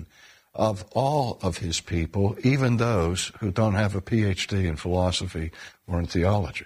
opinion of all of his people, even those who don't have a PhD in philosophy or in theology.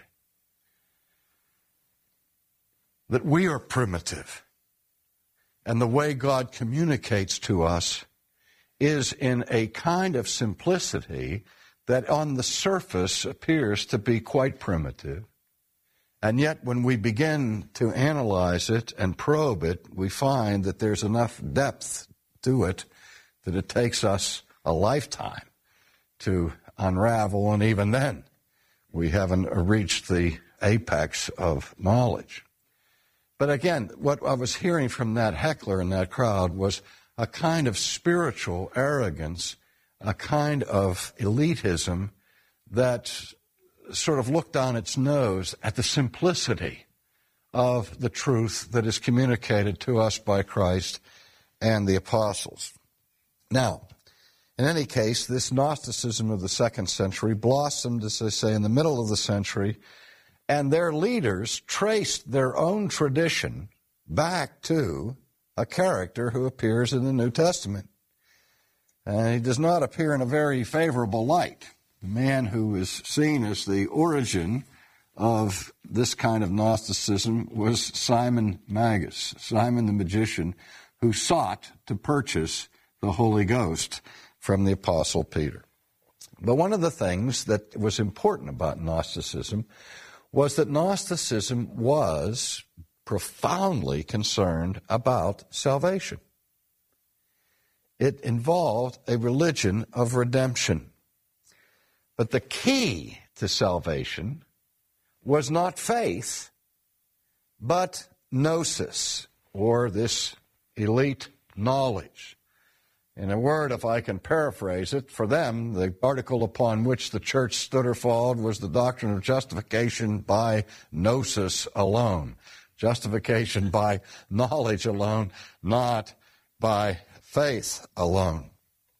That we are primitive. And the way God communicates to us is in a kind of simplicity that on the surface appears to be quite primitive. And yet when we begin to analyze it and probe it, we find that there's enough depth to it that it takes us a lifetime to unravel, and even then we haven't reached the apex of knowledge. But again, what I was hearing from that heckler in that crowd was a kind of spiritual arrogance, a kind of elitism that sort of looked on its nose at the simplicity of the truth that is communicated to us by Christ and the apostles. Now, in any case, this Gnosticism of the second century blossomed, as I say, in the middle of the century, and their leaders traced their own tradition back to a character who appears in the New Testament. And he does not appear in a very favorable light. The man who is seen as the origin of this kind of Gnosticism was Simon Magus, Simon the magician, who sought to purchase the Holy Ghost from the Apostle Peter. But one of the things that was important about Gnosticism was that Gnosticism was profoundly concerned about salvation. It involved a religion of redemption. But the key to salvation was not faith, but gnosis, or this elite knowledge. In a word, if I can paraphrase it, for them, the article upon which the church stood or falled was the doctrine of justification by gnosis alone. Justification by knowledge alone, not by faith alone.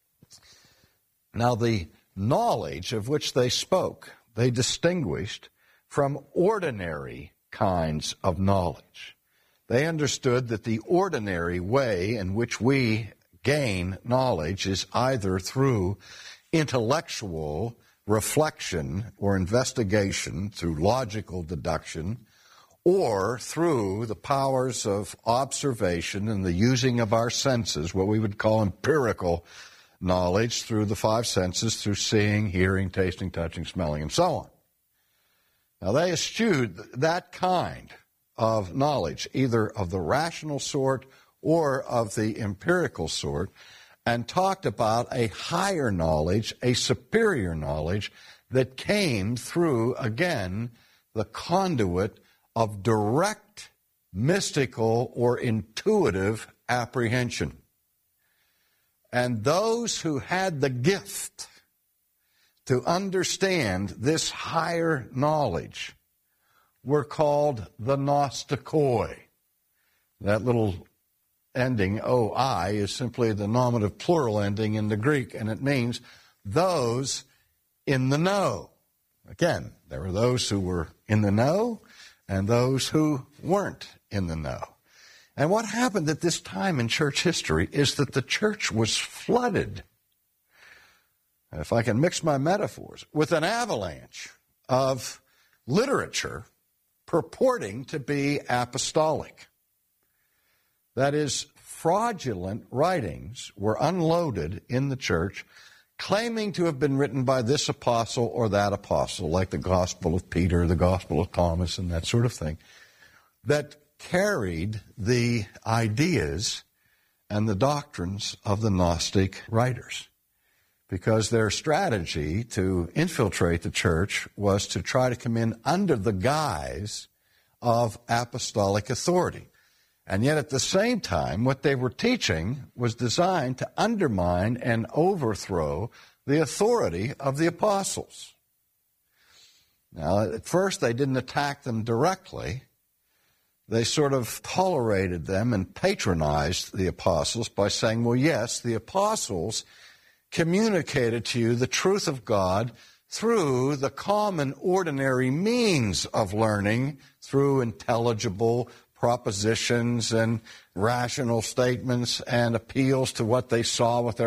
Now, the knowledge of which they spoke, they distinguished from ordinary kinds of knowledge. They understood that the ordinary way in which we gain knowledge is either through intellectual reflection or investigation, through logical deduction, or through the powers of observation and the using of our senses, what we would call empirical knowledge through the five senses, through seeing, hearing, tasting, touching, smelling, and so on. Now, they eschewed that kind of knowledge, either of the rational sort or of the empirical sort, and talked about a higher knowledge, a superior knowledge that came through, again, the conduit of direct, mystical, or intuitive apprehension. And those who had the gift to understand this higher knowledge were called the Gnostikoi. That little ending, O-I, is simply the nominative plural ending in the Greek, and it means those in the know. Again, there were those who were in the know and those who weren't in the know. And what happened at this time in church history is that the church was flooded, if I can mix my metaphors, with an avalanche of literature purporting to be apostolic. That is, fraudulent writings were unloaded in the church, claiming to have been written by this apostle or that apostle, like the Gospel of Peter, the Gospel of Thomas, and that sort of thing, that carried the ideas and the doctrines of the Gnostic writers. Because their strategy to infiltrate the church was to try to come in under the guise of apostolic authority. And yet at the same time, what they were teaching was designed to undermine and overthrow the authority of the apostles. Now, at first they didn't attack them directly. They sort of tolerated them and patronized the apostles by saying, well, yes, the apostles communicated to you the truth of God through the common, ordinary means of learning, through intelligible propositions and rational statements and appeals to what they saw with their